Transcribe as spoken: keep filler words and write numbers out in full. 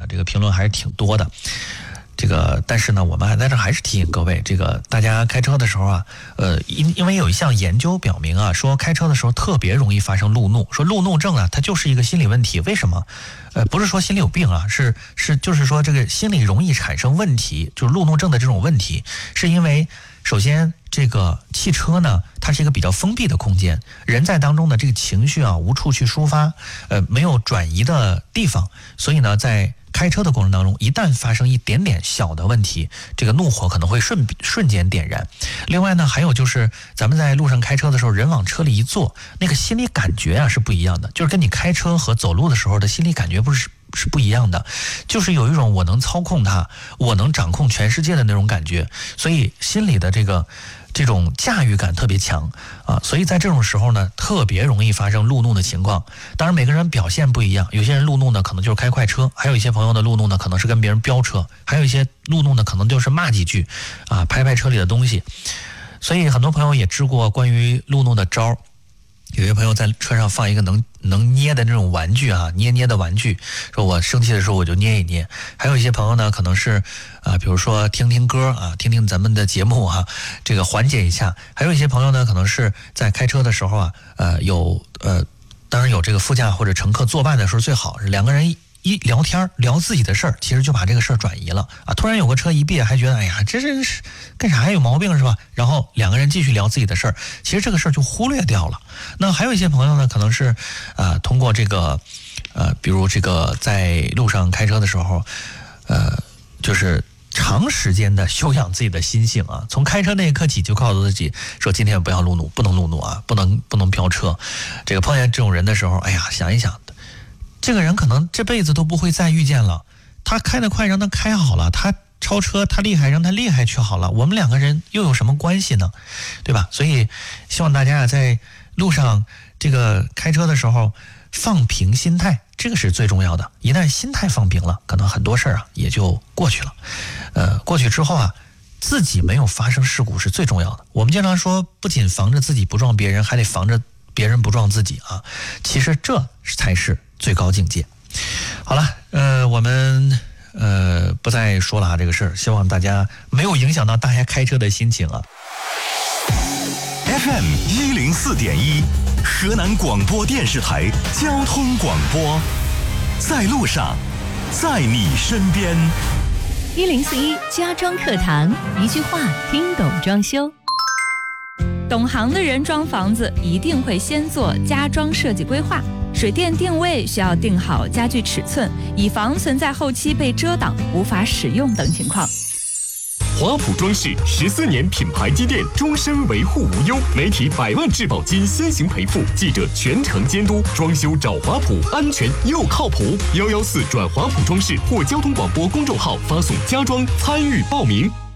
这个评论还是挺多的。这个，但是呢，我们还在这还是提醒各位，这个大家开车的时候啊，呃，因因为有一项研究表明啊，说开车的时候特别容易发生路怒，说路怒症啊，它就是一个心理问题。为什么？呃，不是说心里有病啊，是是就是说这个心理容易产生问题，就是路怒症的这种问题，是因为首先这个汽车呢，它是一个比较封闭的空间，人在当中的这个情绪啊无处去抒发，呃，没有转移的地方，所以呢，在开车的过程当中，一旦发生一点点小的问题，这个怒火可能会瞬瞬间点燃。另外呢，还有就是咱们在路上开车的时候，人往车里一坐，那个心理感觉啊是不一样的，就是跟你开车和走路的时候的心理感觉不是是不一样的，就是有一种我能操控它，我能掌控全世界的那种感觉，所以心里的这个这种驾驭感特别强啊，所以在这种时候呢，特别容易发生路怒的情况。当然每个人表现不一样，有些人路怒呢可能就是开快车，还有一些朋友的路怒呢可能是跟别人飙车，还有一些路怒呢可能就是骂几句啊，拍拍车里的东西。所以很多朋友也支过关于路怒的招，有些朋友在车上放一个能能捏的那种玩具啊，捏捏的玩具，说我生气的时候我就捏一捏。还有一些朋友呢，可能是啊、呃，比如说听听歌啊，听听咱们的节目啊，这个缓解一下。还有一些朋友呢，可能是在开车的时候啊，呃，有呃，当然有这个副驾或者乘客作伴的时候，最好是两个人一。一聊天聊自己的事儿，其实就把这个事儿转移了啊！突然有个车一别，还觉得哎呀，这这是干啥还有毛病是吧？然后两个人继续聊自己的事儿，其实这个事儿就忽略掉了。那还有一些朋友呢，可能是啊、呃，通过这个呃，比如这个在路上开车的时候，呃，就是长时间的修养自己的心性啊，从开车那一刻起就告诉自己说，今天不要路怒，不能路怒啊，不能不能飙车。这个碰见这种人的时候，哎呀，想一想。这个人可能这辈子都不会再遇见了，他开得快让他开好了，他超车他厉害让他厉害去好了，我们两个人又有什么关系呢？对吧？所以希望大家在路上这个开车的时候放平心态，这个是最重要的。一旦心态放平了，可能很多事儿啊也就过去了。呃，过去之后啊，自己没有发生事故是最重要的。我们经常说，不仅防着自己不撞别人，还得防着别人不撞自己啊。其实这才是最高境界。好了，呃，我们呃不再说了啊，这个事儿，希望大家没有影响到大家开车的心情啊。 F M 一零四点一，河南广播电视台交通广播，在路上，在你身边。 一零四一家装课堂，一句话听懂装修。 懂行的人装房子一定会先做家装设计规划，水电定位需要定好家具尺寸，以防存在后期被遮挡无法使用等情况。 华普装饰十四年品牌积淀，终身维护无忧，媒体百万质保金先行赔付，记者全程监督，装修找华普，安全又靠谱。幺幺四转华普装饰或交通广播公众号发送家装参与报名。